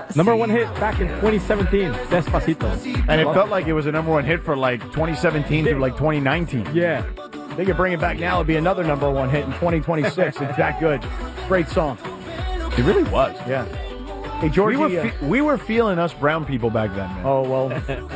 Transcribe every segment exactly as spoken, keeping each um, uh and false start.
Number one hit back in twenty seventeen, Despacito. And it felt like it was a number one hit for like twenty seventeen through like twenty nineteen. Yeah. They could bring it back now. It'd be another number one hit in twenty twenty-six. It's that good. Great song. It really was. Yeah. Hey, Georgie. We were, uh, fe- we were feeling us brown people back then, man. Oh, well.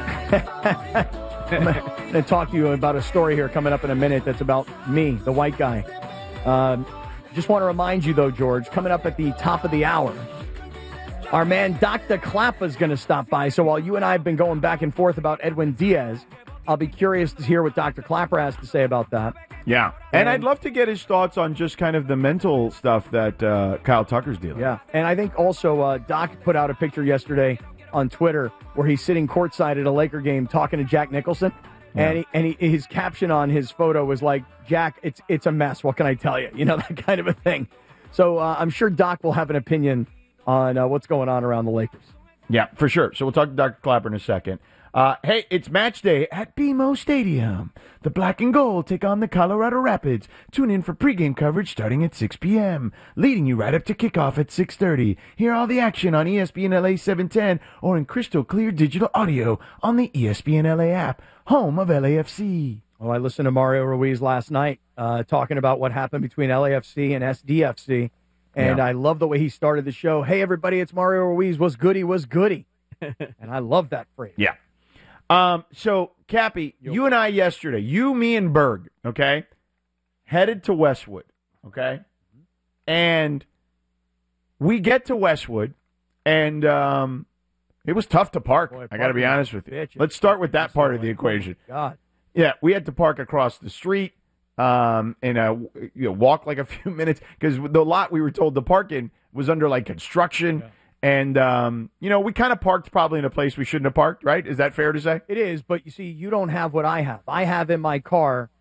I'm going to talk to you about a story here coming up in a minute that's about me, the white guy. Um, just want to remind you, though, George, coming up at the top of the hour, our man Doctor Clapper is going to stop by. So while you and I have been going back and forth about Edwin Diaz, I'll be curious to hear what Doctor Clapper has to say about that. Yeah. And, and I'd love to get his thoughts on just kind of the mental stuff that uh, Kyle Tucker's dealing with. Yeah. And I think also uh, Doc put out a picture yesterday on Twitter where he's sitting courtside at a Laker game talking to Jack Nicholson. Yeah. And, he, and he, his caption on his photo was like, Jack, it's it's a mess. What can I tell you? You know, that kind of a thing. So uh, I'm sure Doc will have an opinion on uh, what's going on around the Lakers. Yeah, for sure. So we'll talk to Doctor Clapper in a second. Uh, hey, it's match day at B M O Stadium. The Black and Gold take on the Colorado Rapids. Tune in for pregame coverage starting at six p.m., leading you right up to kickoff at six thirty. Hear all the action on E S P N L A seven ten or in crystal clear digital audio on the E S P N L A app, home of L A F C. Well, I listened to Mario Ruiz last night uh, talking about what happened between L A F C and S D F C, and yeah. I love the way he started the show. Hey, everybody, it's Mario Ruiz. Was goody, was goody. And I love that phrase. Yeah. Um, so, Cappy, you and I yesterday, you, me, and Berg, okay, headed to Westwood, okay? And we get to Westwood, and um, it was tough to park, Boy, I got to be honest with you. Bitch. Let's start with that part of the equation. God. Yeah, we had to park across the street um, and uh, you know, walk like a few minutes because the lot we were told to park in was under, like, construction. Yeah. And, um, you know, we kind of parked probably in a place we shouldn't have parked, right? Is that fair to say? It is, but you see, you don't have what I have. I have in my car